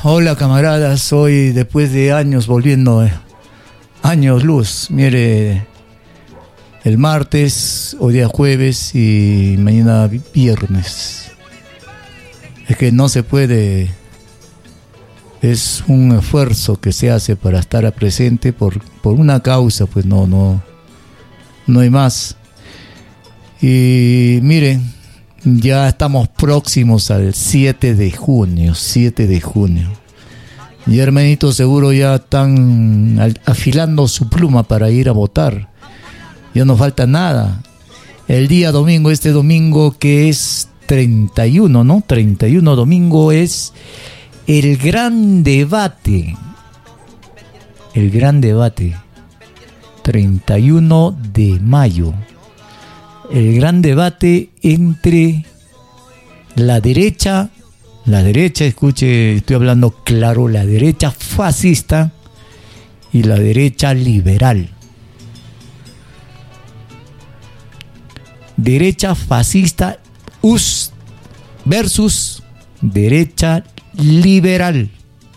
Hola camaradas, hoy después de años volviendo, años luz, mire, el martes, hoy día jueves y mañana viernes. Es que no se puede, es un esfuerzo que se hace para estar presente por una causa, pues no hay más. Y miren, ya estamos próximos al 7 de junio. Y hermanitos seguro ya están afilando su pluma para ir a votar. Ya no falta nada. El día domingo, este domingo que es 31, ¿no? 31 domingo es el gran debate. El gran debate. 31 de mayo. El gran debate entre la derecha, escuche, estoy hablando claro, la derecha fascista y la derecha liberal. Derecha fascista versus derecha liberal.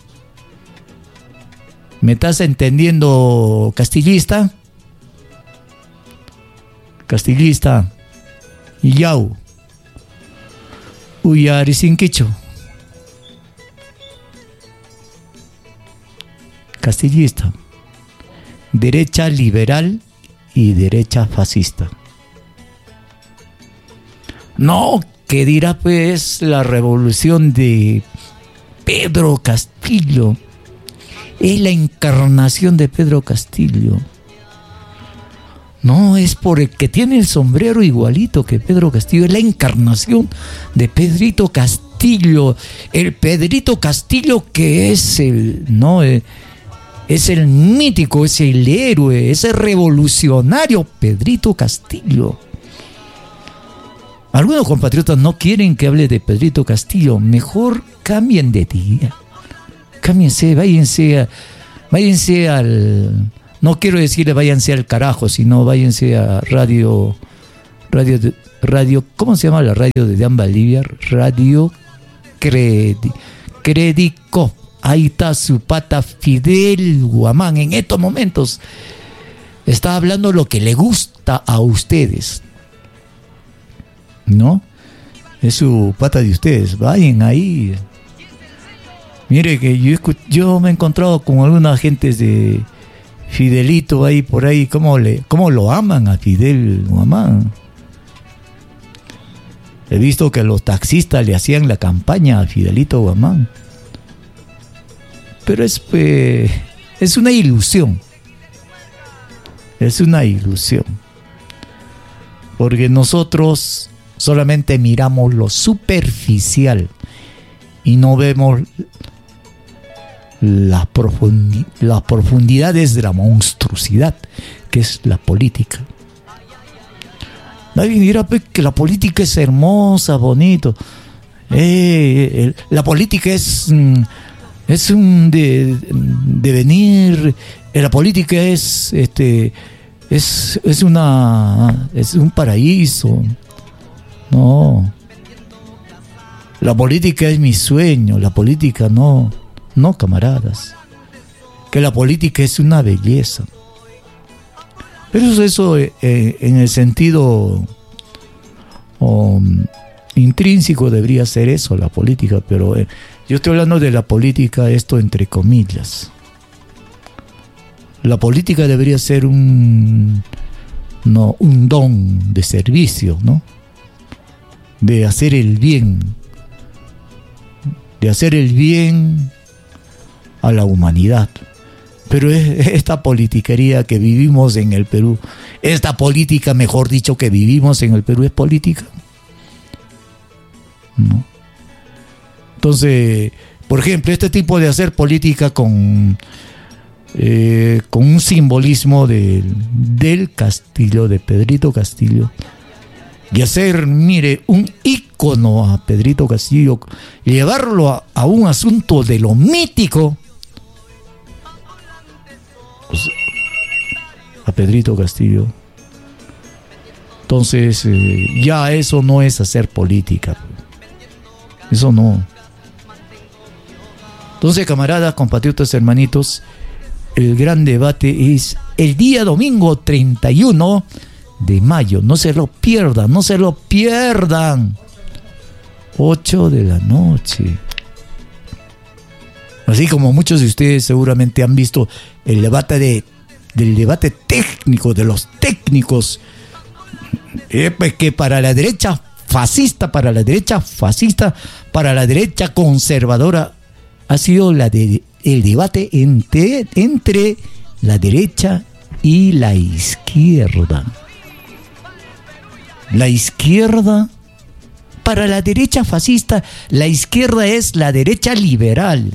¿Me estás entendiendo, castillista? Castillista, Yau, Uyarisinquicho. Castillista, derecha liberal y derecha fascista. No, que dirá pues la revolución de Pedro Castillo. Es la encarnación de Pedro Castillo. No, es por el que tiene el sombrero igualito que Pedro Castillo. Es la encarnación de Pedrito Castillo. El Pedrito Castillo que es es el mítico, es el héroe, es el revolucionario Pedrito Castillo. Algunos compatriotas no quieren que hable de Pedrito Castillo. Mejor cambien de día. Cámbiense, váyanse al... No quiero decirle váyanse al carajo, sino váyanse a radio, ¿cómo se llama la radio de Dean Bolivia? Radio Credico. Ahí está su pata Fidel Guamán. En estos momentos está hablando lo que le gusta a ustedes, ¿no? Es su pata de ustedes. Vayan ahí. Mire que yo me he encontrado con algunas gentes de Fidelito ahí por ahí, cómo lo aman a Fidel Guamán. He visto que los taxistas le hacían la campaña a Fidelito Guamán. Pero es una ilusión. Es una ilusión. Porque nosotros solamente miramos lo superficial y no vemos las profundidades de la monstruosidad que es la política. Nadie dirá que la política es hermosa, bonito. La política es un devenir. La política es un paraíso. No. La política es mi sueño. La política no. No, camaradas, que la política es una belleza. Pero eso en el sentido intrínseco debería ser eso, la política. Pero yo estoy hablando de la política, esto entre comillas. La política debería ser un don de servicio, ¿no? De hacer el bien. De hacer el bien a la humanidad. Pero esta politiquería que vivimos en el Perú, esta política, mejor dicho, que vivimos en el Perú, ¿es política? No. Entonces, por ejemplo, este tipo de hacer política con un simbolismo del Castillo, de Pedrito Castillo, y hacer, mire, un ícono a Pedrito Castillo, llevarlo a un asunto de lo mítico, pues, a Pedrito Castillo. Entonces, ya eso no es hacer política. Eso no. Entonces, camaradas, compatriotas, hermanitos, el gran debate es el día domingo 31 de mayo. No se lo pierdan, no se lo pierdan. 8 de la noche. Así como muchos de ustedes seguramente han visto el debate del debate técnico, de los técnicos, pues que para la derecha fascista, para la derecha conservadora, ha sido el debate entre la derecha y la izquierda. La izquierda, para la derecha fascista, la izquierda es la derecha liberal.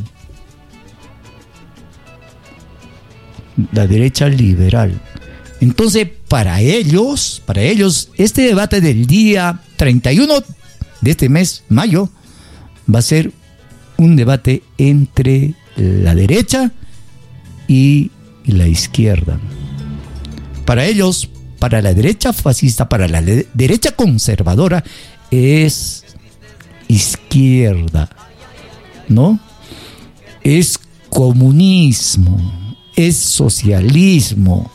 La derecha liberal. Entonces, para ellos, este debate del día 31 de este mes, mayo, va a ser un debate entre la derecha y la izquierda. Para ellos, para la derecha fascista, para la derecha conservadora, es izquierda, ¿no? Es comunismo, es socialismo.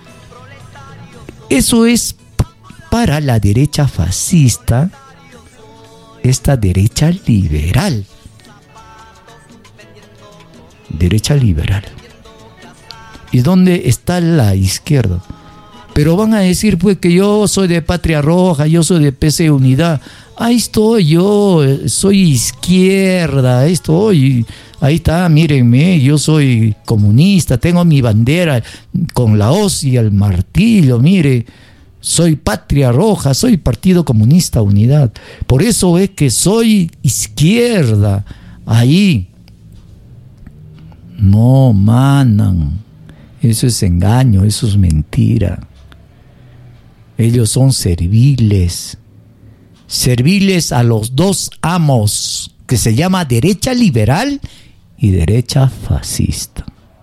Eso es para la derecha fascista, esta derecha liberal. Derecha liberal. ¿Y dónde está la izquierda? Pero van a decir pues que yo soy de Patria Roja, yo soy de PC Unidad. Ahí estoy yo, soy izquierda, ahí estoy. Ahí está, mírenme, yo soy comunista, tengo mi bandera con la hoz y el martillo, mire, soy Patria Roja, soy Partido Comunista Unidad. Por eso es que soy izquierda. Ahí no manan. Eso es engaño, eso es mentira. Ellos son serviles a los dos amos, que se llama derecha liberal y derecha fascista.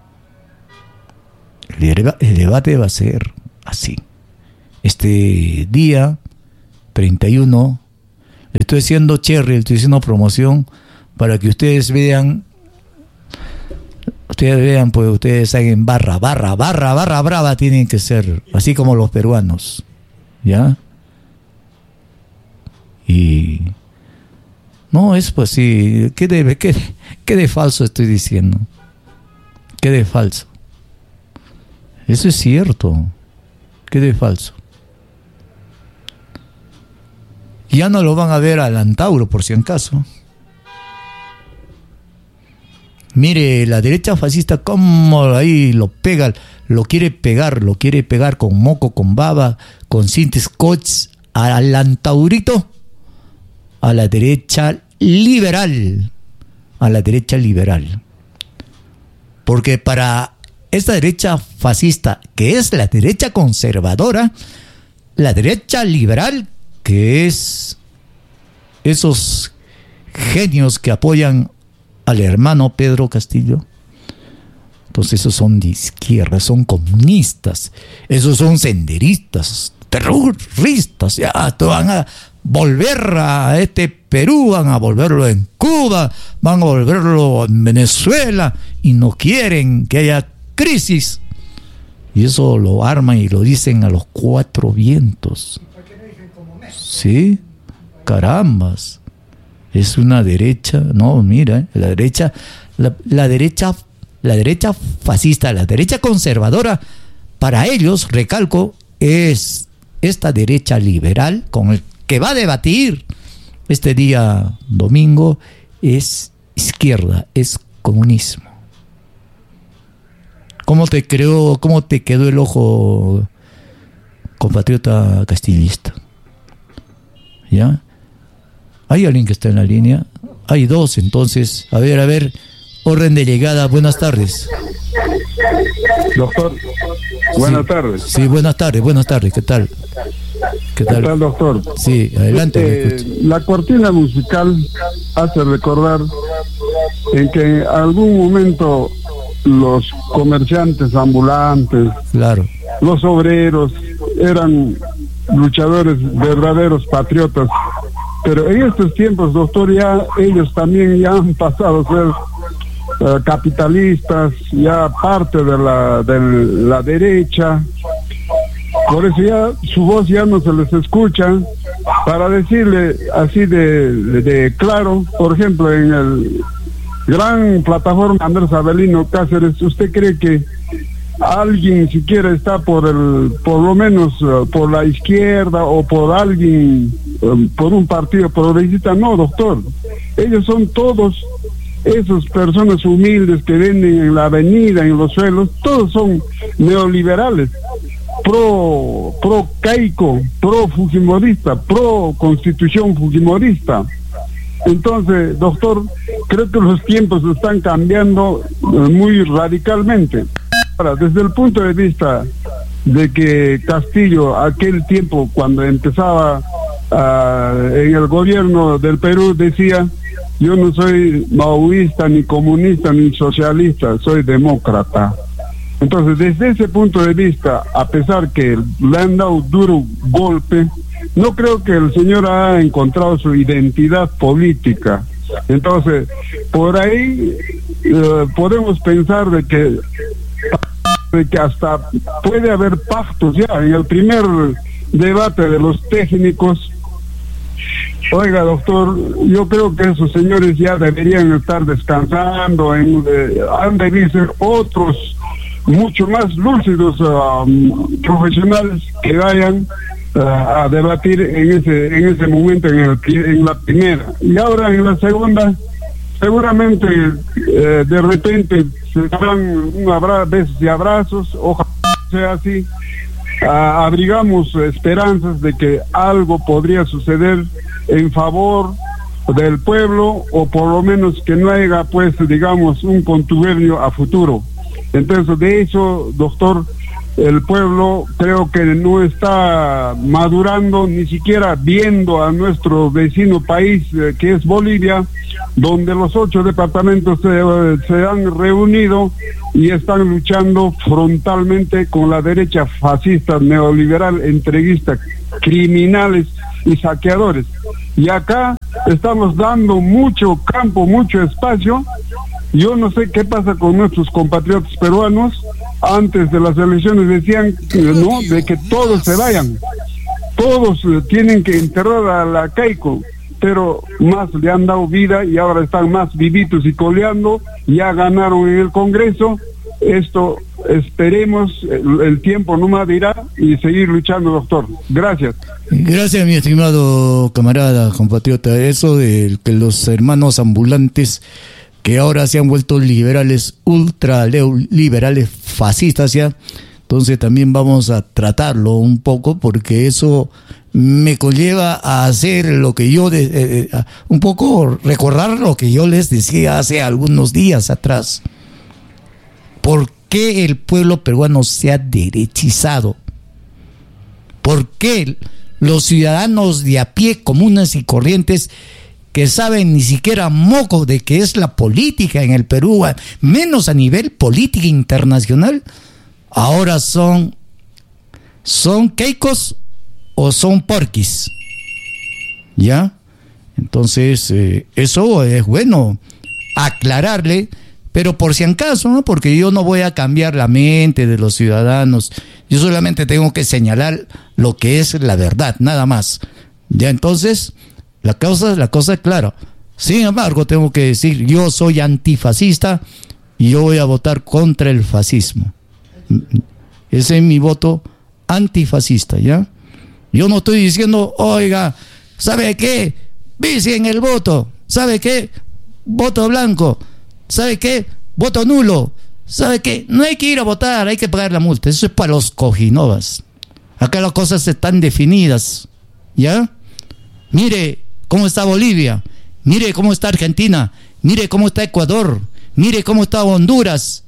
El debate va a ser así. Este día 31, le estoy haciendo cherry, le estoy haciendo promoción para que ustedes vean, pues ustedes hagan barra brava, tienen que ser, así como los peruanos, ¿ya? Y no es pues sí, ¿qué de falso estoy diciendo? ¿Qué de falso? Eso es cierto. ¿Qué de falso? Ya no lo van a ver al Antauro, por si acaso. Mire, la derecha fascista como ahí lo pega, lo quiere pegar con moco, con baba, con cinta scotch al Antaurito, a la derecha liberal, porque para esta derecha fascista, que es la derecha conservadora, la derecha liberal, que es esos genios que apoyan al hermano Pedro Castillo, entonces esos son de izquierda, son comunistas, esos son senderistas, terroristas, ya van a volver a este Perú, van a volverlo en Cuba, van a volverlo en Venezuela, y no quieren que haya crisis, y eso lo arman y lo dicen a los cuatro vientos. Sí, carambas, es una derecha, no, mira, la derecha fascista, la derecha conservadora, para ellos, recalco, es esta derecha liberal con el que va a debatir este día domingo, es izquierda, es comunismo. ¿Cómo te quedó el ojo, compatriota castillista? ¿Ya? ¿Hay alguien que está en la línea? Hay dos, entonces. A ver, orden de llegada, buenas tardes. Doctor, buenas tardes. Sí, buenas tardes, ¿qué tal? ¿Qué tal, doctor? Sí, adelante. La cortina musical hace recordar en que en algún momento los comerciantes ambulantes, claro, los obreros, eran luchadores, verdaderos patriotas. Pero en estos tiempos, doctor, ya ellos también ya han pasado a ser capitalistas, ya parte de la derecha. Por eso ya su voz ya no se les escucha. Para decirle así de claro, por ejemplo, en el gran plataforma Andrés Avelino Cáceres, ¿usted cree que alguien siquiera está por lo menos por la izquierda o por alguien, por un partido progresista? No, doctor. Ellos son todos esas personas humildes que venden en la avenida, en los suelos, todos son neoliberales, pro caico, pro fujimorista, pro constitución fujimorista. Entonces, doctor, creo que los tiempos están cambiando muy radicalmente. Ahora, desde el punto de vista de que Castillo, aquel tiempo cuando empezaba en el gobierno del Perú, decía: yo no soy maoísta, ni comunista, ni socialista, soy demócrata. Entonces, desde ese punto de vista, a pesar que le han dado duro golpe, no creo que el señor ha encontrado su identidad política. Entonces, por ahí podemos pensar de que hasta puede haber pactos ya. En el primer debate de los técnicos, oiga, doctor, yo creo que esos señores ya deberían estar descansando, han de ser otros mucho más lúcidos profesionales que vayan a debatir en ese momento en la primera. Y ahora en la segunda, seguramente de repente se darán besos y abrazos, ojalá sea así. Abrigamos esperanzas de que algo podría suceder en favor del pueblo, o por lo menos que no haya, pues, digamos, un contubernio a futuro. Entonces, de eso, doctor, el pueblo creo que no está madurando, ni siquiera viendo a nuestro vecino país, que es Bolivia, donde los 8 departamentos se han reunido y están luchando frontalmente con la derecha fascista, neoliberal, entreguista, criminales y saqueadores. Y acá estamos dando mucho campo, mucho espacio. Yo no sé qué pasa con nuestros compatriotas peruanos. Antes de las elecciones decían no, de que todos se vayan, todos tienen que enterrar a la caico, pero más le han dado vida y ahora están más vivitos y coleando. Ya ganaron en el Congreso. Esto esperemos, el tiempo nomás dirá, y seguir luchando, doctor. Gracias. Gracias, mi estimado camarada, compatriota. Eso de que los hermanos ambulantes que ahora se han vuelto liberales, ultraliberales, fascistas ya, entonces también vamos a tratarlo un poco, porque eso me conlleva a hacer lo que yo, un poco recordar lo que yo les decía hace algunos días atrás. ¿Por qué el pueblo peruano se ha derechizado? ¿Por qué los ciudadanos de a pie, comunes y corrientes, que saben ni siquiera moco de qué es la política en el Perú, menos a nivel política internacional, ahora son queicos o son porquis? ¿Ya? Entonces, eso es bueno aclararle, pero por si acaso, ¿no? Porque yo no voy a cambiar la mente de los ciudadanos, yo solamente tengo que señalar lo que es la verdad, nada más. Ya, entonces, la cosa es clara. Sin embargo, tengo que decir, yo soy antifascista y yo voy a votar contra el fascismo. Ese es mi voto antifascista, ¿ya? Yo no estoy diciendo, oiga, ¿sabe qué? Vicien el voto, ¿sabe qué? Voto blanco, ¿sabe qué? Voto nulo, ¿sabe qué? No hay que ir a votar, hay que pagar la multa. Eso es para los cojinovas. Acá las cosas están definidas, ¿ya? Mire cómo está Bolivia, mire cómo está Argentina, mire cómo está Ecuador, mire cómo está Honduras,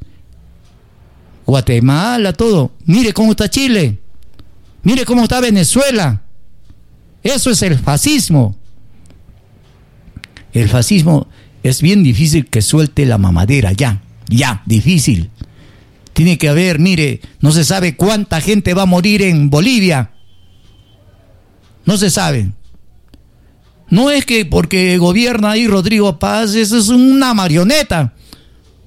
Guatemala, todo. Mire cómo está Chile, mire cómo está Venezuela. Eso es el fascismo. El fascismo es bien difícil que suelte la mamadera, ya, difícil. Tiene que haber, mire, no se sabe cuánta gente va a morir en Bolivia. No se sabe. No es que porque gobierna ahí Rodrigo Paz, eso es una marioneta.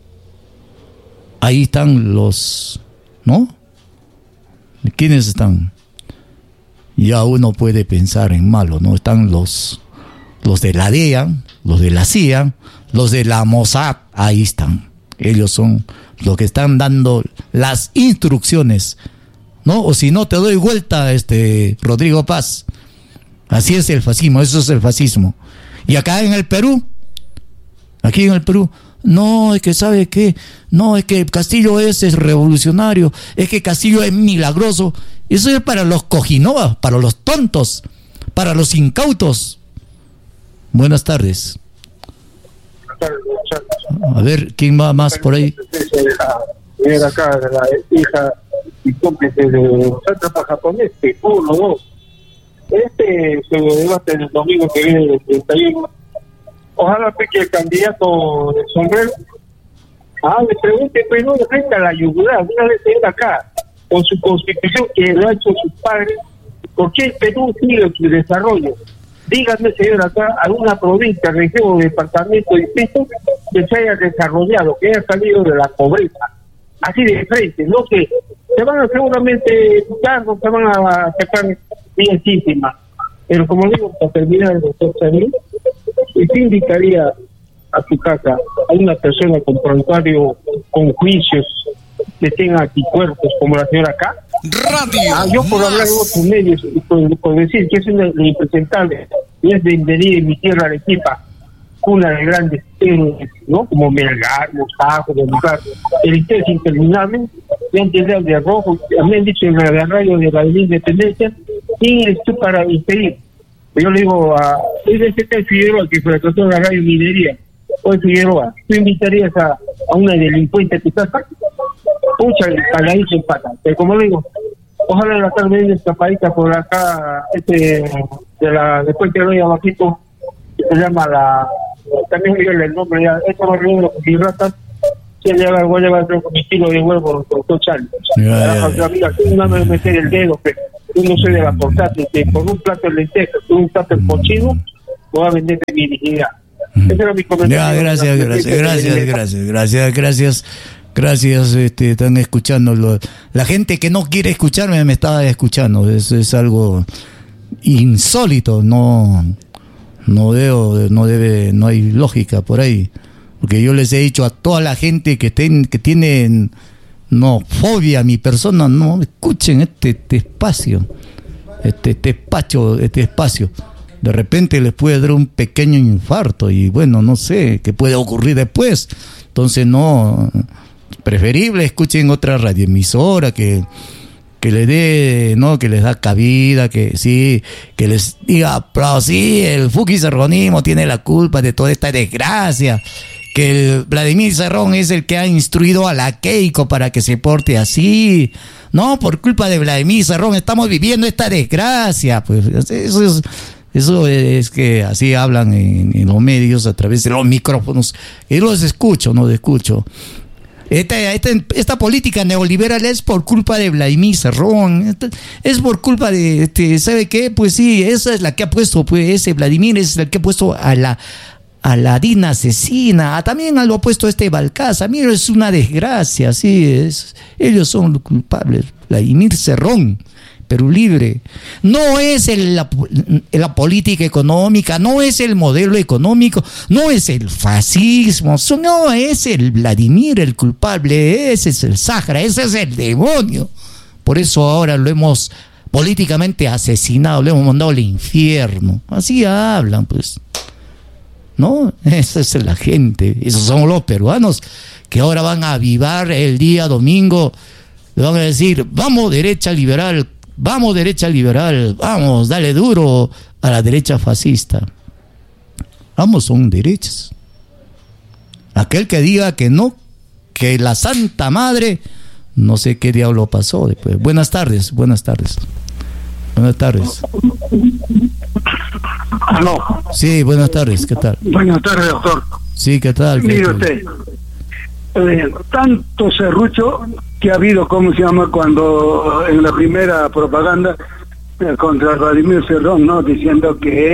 ahí están los, ¿no? ¿Quiénes están? Ya uno puede pensar en malo, ¿no? Están los de la DEA, los de la CIA, los de la Mossad, ahí están. Ellos son los que están dando las instrucciones, ¿no? O si no, te doy vuelta, Rodrigo Paz. Así es el fascismo, eso es el fascismo. Y acá en el Perú, no, es que ¿sabe qué? No, es que Castillo es revolucionario, es que Castillo es milagroso. Eso es para los cojinobas, para los tontos, para los incautos. Buenas tardes. A ver, ¿quién va más por ahí? Era acá la hija y cómplice de sátrapa japonés, uno, dos. Se debate el domingo que viene del 31. Ojalá que el candidato de sombrero le pregunte, pues no le frente a la yugular, una vez que acá, con su constitución que lo ha hecho sus padres, ¿por qué el Perú sigue su desarrollo? Díganme, señor, acá, alguna provincia, región, departamento, distrito que se haya desarrollado, que haya salido de la pobreza, así de frente, no que se van a seguramente cargos, se van a sacar bienísimas. Pero como digo, para terminar el doctor Samir, se invitaría a su casa a una persona con prontuario, con juicios, que tenga anticuerpos, como la señora acá. Yo por hablar en otros medios, por decir que es una impresentable, y es bienvenida en mi tierra Arequipa, cuna de grandes héroes, ¿no? Como Melgar, Mostajo, Bolívar, el interés interminable, ya antes de Rojo, me han dicho en la radio de la Independencia, ¿quién eres tú para impedir? Yo le digo es de Figueroa, que fue la de la radio Minería, oye Figueroa, ¿tú invitarías a una delincuente a tu casa? Pucha, caladito en pata. Pero como digo, ojalá en la tarde venga escapadita por acá, después te doy abajito, que se llama también dígale el nombre, ya, esto va a reunir los pirratas, voy a llevar con mi kilo de huevo con 8 años. Mira, tú no me meter el dedo, pero tú no soy de la portátil, que con un plato de lentejas, con un plato de cochino, voy a vender de mi dignidad. Ese era mi comentario. Gracias, están escuchando. La gente que no quiere escucharme me estaba escuchando. Es algo insólito, no hay lógica por ahí. Porque yo les he dicho a toda la gente que tienen fobia a mi persona, no escuchen este espacio. Este espacio. De repente les puede dar un pequeño infarto y bueno, no sé qué puede ocurrir después. Entonces preferible escuchen otra radioemisora que les dé, que les da cabida, que sí, que les diga, pero sí, el Fuki Cerronismo tiene la culpa de toda esta desgracia, que el Vladimir Cerrón es el que ha instruido a la Keiko para que se porte así. No, por culpa de Vladimir Cerrón estamos viviendo esta desgracia. Pues eso es que así hablan en los medios a través de los micrófonos. Y los escucho. Esta política neoliberal es por culpa de Vladimir Cerrón, es por culpa de, ¿sabe qué? Pues sí, esa es la que ha puesto, pues ese Vladimir es el que ha puesto a la Dina asesina, también lo ha puesto Balcázar. Mira, es una desgracia, sí, ellos son los culpables. Vladimir Cerrón, Perú Libre, no es la política económica, no es el modelo económico, no es el fascismo, no es el Vladimir el culpable, ese es el Sáhara, ese es el demonio. Por eso ahora lo hemos políticamente asesinado, lo hemos mandado al infierno. Así hablan, pues. ¿No? Esa es la gente, esos son los peruanos que ahora van a avivar el día domingo, le van a decir, vamos derecha liberal, vamos, dale duro a la derecha fascista. Ambos son derechas. Aquel que diga que no, que la Santa Madre, no sé qué diablo pasó después. Buenas tardes. ¿Aló? Sí, buenas tardes, ¿qué tal? Buenas tardes, doctor. Sí, ¿qué tal? Mire usted, tanto serrucho que ha habido, ¿cómo se llama? Cuando en la primera propaganda contra Vladimir Cerrón, ¿no? Diciendo que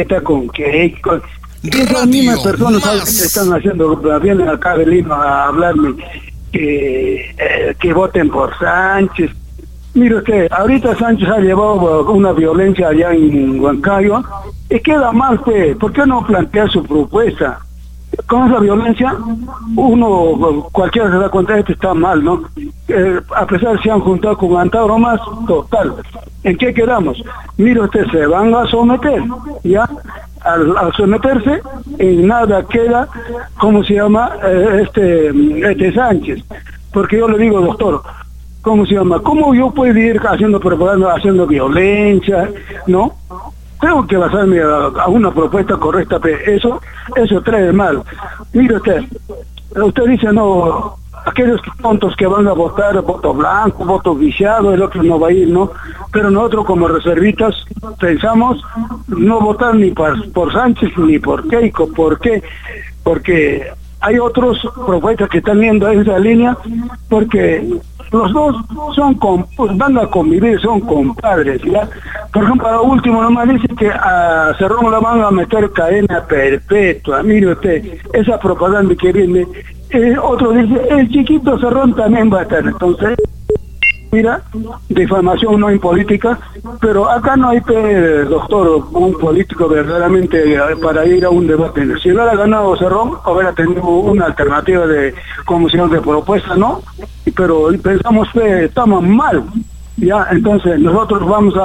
esas mismas personas que están haciendo, vienen acá de Lima a hablarme que voten por Sánchez. Mire usted, ahorita Sánchez ha llevado una violencia allá en Huancayo y queda mal, pues. ¿Por qué no plantea su propuesta? Con esa violencia, cualquiera se da cuenta de que está mal, ¿no? A pesar de que se han juntado con Antauro más, total. ¿En qué quedamos? Mire usted, se van a someter, ¿ya? Al someterse, en nada queda, ¿cómo se llama? Este Sánchez. Porque yo le digo, doctor, ¿cómo se llama? ¿Cómo yo puedo ir haciendo propaganda, haciendo violencia, no? Tengo que basarme a una propuesta correcta, pero eso trae mal. Mire usted dice, no, aquellos tontos que van a votar voto blanco, voto viciado, el otro no va a ir, ¿no? Pero nosotros como reservistas pensamos no votar ni por Sánchez ni por Keiko. ¿Por qué? Porque hay otros propuestas que están yendo en esa línea, porque los dos van a convivir, son compadres, ¿ya? Por ejemplo, a lo último nomás dice que a Cerrón le van a meter cadena perpetua. Mire usted, esa propaganda que viene, otro dice, el chiquito Cerrón también va a estar. Entonces, mira, difamación no en política, pero acá no hay, doctor, un político verdaderamente para ir a un debate. Si hubiera ganado Cerrón, hubiera tenido una alternativa de comisión de propuesta, ¿no? Pero pensamos que estamos mal, ya. Entonces nosotros no vamos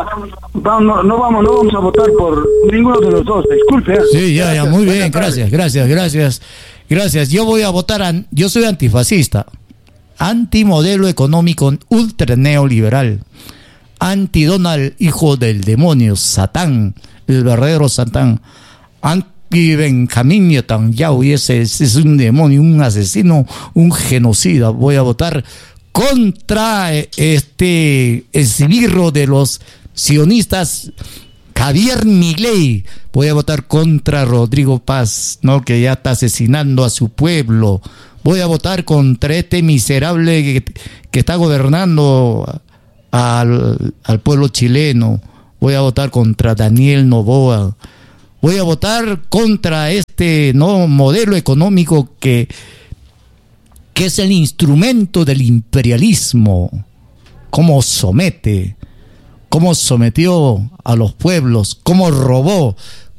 a votar por ninguno de los dos. Disculpe. Sí, ya, muy bien, gracias. Yo voy a votar, yo soy antifascista, antimodelo económico ultra neoliberal, anti-Donald, hijo del demonio, Satán, el verdadero Satán, anti-Benjamín Netanyahu, y ese es un demonio, un asesino, un genocida. Voy a votar contra esbirro de los sionistas, Javier Milei. Voy a votar contra Rodrigo Paz, ¿no? Que ya está asesinando a su pueblo. Voy a votar contra este miserable que está gobernando al pueblo chileno. Voy a votar contra Daniel Noboa. Voy a votar contra este modelo económico que es el instrumento del imperialismo. Cómo sometió a los pueblos, cómo robó,